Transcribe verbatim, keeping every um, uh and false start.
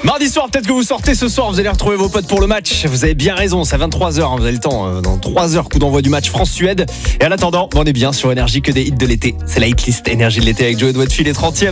Mardi soir, peut-être que vous sortez ce soir, vous allez retrouver vos potes pour le match. Vous avez bien raison, c'est à vingt-trois heures, hein, vous avez le temps. Dans trois heures, coup d'envoi du match France-Suède. Et en attendant, on est bien sur Énergie, que des hits de l'été. C'est la hitlist Énergie de l'été avec Joe et Fil et trentième.